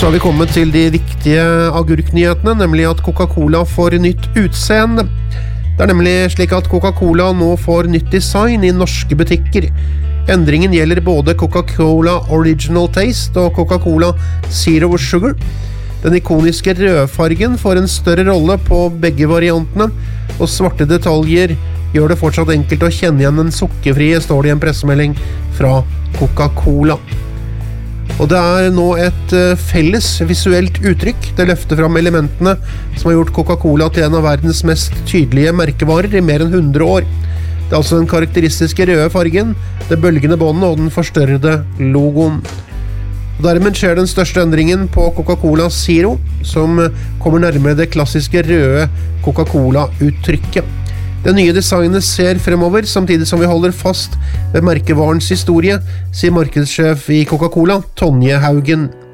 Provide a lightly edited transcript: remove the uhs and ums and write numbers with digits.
så har vi kommet til de viktige agurknyhetene, nemlig at Coca-Cola får nytt utseende. Det nemlig slik at Coca-Cola nå får nytt design i norske butikker. Endringen gjelder både Coca-Cola Original Taste og Coca-Cola Zero Sugar. Den ikoniske rødfargen får en større rolle på begge variantene, og svarte detaljer gjør det fortsatt enkelt å kjenne igjen den sukkerfrie, står det i en pressemelding fra Coca-Cola. Og det nå et felles visuelt uttrykk. Det løfter fram elementene som har gjort Coca-Cola til en av verdens mest tydelige merkevarer i mer enn 100 år. Det altså den karakteristiske røde fargen, det bølgende båndet og den forstørrede logoen. Og dermed skjer den største endringen på Coca-Cola Zero, som kommer nærmere det klassiske røde Coca-Cola-uttrykket. Det nye designet ser fremover, samtidig som vi holder fast ved merkevarens historie, sier markedssjef i Coca-Cola, Tonje Haugen.